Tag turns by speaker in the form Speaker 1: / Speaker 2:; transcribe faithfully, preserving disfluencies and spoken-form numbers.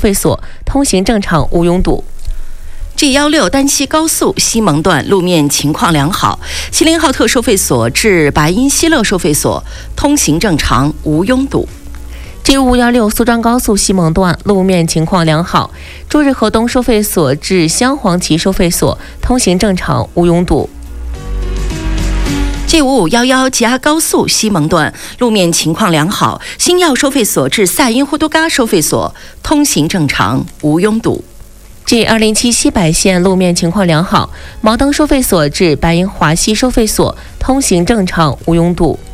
Speaker 1: 费所通行正常，无拥堵。
Speaker 2: G 一六丹西高速西蒙段路面情况良好，锡林浩特收费所至白音西乐收费所通行正常，无拥堵。
Speaker 1: G 五一六苏张高速西蒙段路面情况良好，朱日河东收费所至镶黄旗收费所通行正常，无拥堵。
Speaker 2: G 五五一一吉阿高速西蒙段路面情况良好，新药收费所至赛因呼都嘎收费所通行正常，无拥堵。
Speaker 1: G 二零七西白线路面情况良好，毛登收费所至白银华西收费所通行正常，无拥堵。